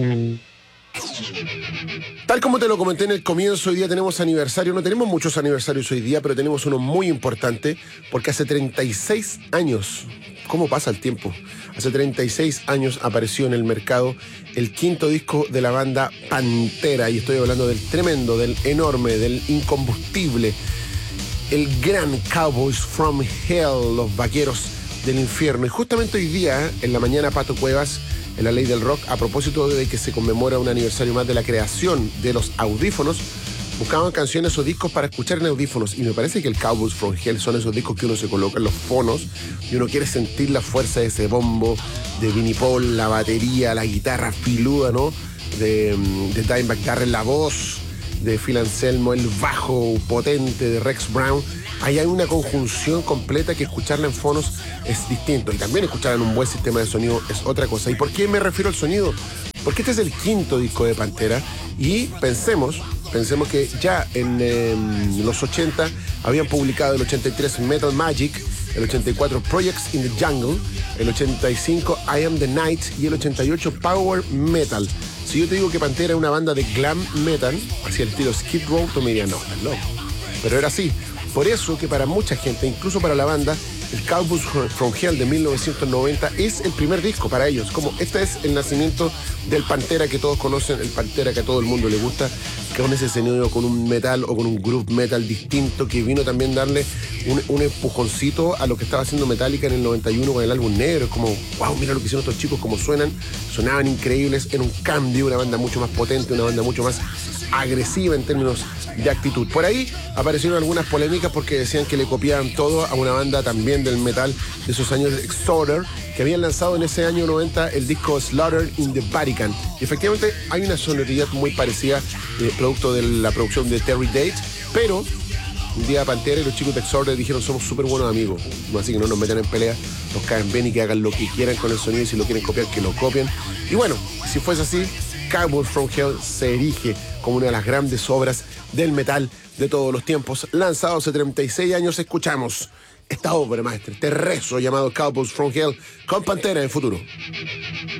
Tal como te lo comenté en el comienzo, hoy día tenemos aniversario. No tenemos muchos aniversarios hoy día, pero tenemos uno muy importante porque hace 36 años, ¿cómo pasa el tiempo? Hace 36 años apareció en el mercado el quinto disco de la banda Pantera, y estoy hablando del tremendo, del enorme, del incombustible, el gran Cowboys from Hell, los vaqueros del infierno. Y justamente hoy día, en la mañana, Pato Cuevas, en La Ley del Rock, a propósito de que se conmemora un aniversario más de la creación de los audífonos, buscaban canciones o discos para escuchar en audífonos, y me parece que el Cowboys from Hell son esos discos que uno se coloca en los fonos y uno quiere sentir la fuerza de ese bombo de Vinnie Paul, la batería, la guitarra filuda, ¿no? De Dimebag Darrell, la voz de Phil Anselmo, el bajo potente de Rex Brown. Ahí hay una conjunción completa que escucharla en fonos es distinto, y también escucharla en un buen sistema de sonido es otra cosa. ¿Y por qué me refiero al sonido? Porque este es el quinto disco de Pantera, y pensemos que ya en los 80 habían publicado el 83 Metal Magic, el 84 Projects in the Jungle, el 85 I Am the Night y el 88 Power Metal. Si yo te digo que Pantera es una banda de glam metal, hacia el estilo Skid Row, tú me dirías, no, estás loco. Pero era así. Por eso que para mucha gente, incluso para la banda, el Cowboys from Hell de 1990 es el primer disco para ellos. Como este es el nacimiento del Pantera que todos conocen, el Pantera que a todo el mundo le gusta, que con ese sonido, con un metal o con un groove metal distinto, que vino también a darle un empujoncito a lo que estaba haciendo Metallica en el 91 con el álbum negro. Es como, wow, mira lo que hicieron estos chicos, cómo sonaban increíbles, era un cambio, una banda mucho más potente, una banda mucho más agresiva en términos de actitud. Por ahí aparecieron algunas polémicas porque decían que le copiaban todo a una banda también del metal de esos años, de Extorter, que habían lanzado en ese año 90 el disco Slaughter in the Vatican. Y efectivamente hay una sonoridad muy parecida, producto de la producción de Terry Date, pero un día Pantera y los chicos de Extorter dijeron: somos súper buenos amigos, así que no nos metan en pelea, nos caen bien y que hagan lo que quieran con el sonido, y si lo quieren copiar, que lo copien. Y bueno, si fuese así, Cowboys from Hell se erige como una de las grandes obras del metal de todos los tiempos. Lanzado hace 36 años, escuchamos esta obra maestra, este rezo llamado Cowboys from Hell, con Pantera en el futuro.